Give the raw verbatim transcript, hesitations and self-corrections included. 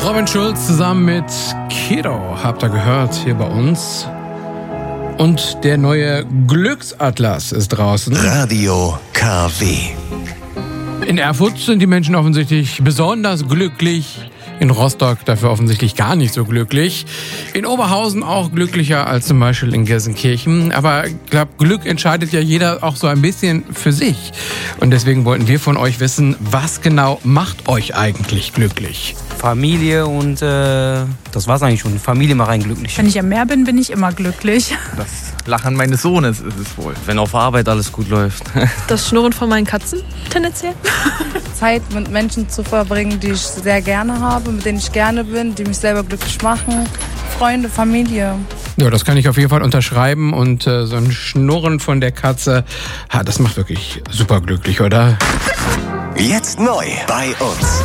Robin Schulz zusammen mit Kiddo habt ihr gehört hier bei uns. Und der neue Glücksatlas ist draußen. Radio K W. In Erfurt sind die Menschen offensichtlich besonders glücklich. In Rostock dafür offensichtlich gar nicht so glücklich. In Oberhausen auch glücklicher als zum Beispiel in Gelsenkirchen. Aber ich glaube, Glück entscheidet ja jeder auch so ein bisschen für sich. Und deswegen wollten wir von euch wissen, was genau macht euch eigentlich glücklich? Familie und äh, das war's eigentlich schon. Familie macht einen glücklich. Wenn ich am Meer bin, bin ich immer glücklich. Das Lachen meines Sohnes ist es wohl. Wenn auf Arbeit alles gut läuft. Das Schnurren von meinen Katzen tendenziell. Zeit mit Menschen zu verbringen, die ich sehr gerne habe, mit denen ich gerne bin, die mich selber glücklich machen. Freunde, Familie. Ja, das kann ich auf jeden Fall unterschreiben. Und äh, so ein Schnurren von der Katze, ha, das macht wirklich super glücklich, oder? Jetzt neu bei uns.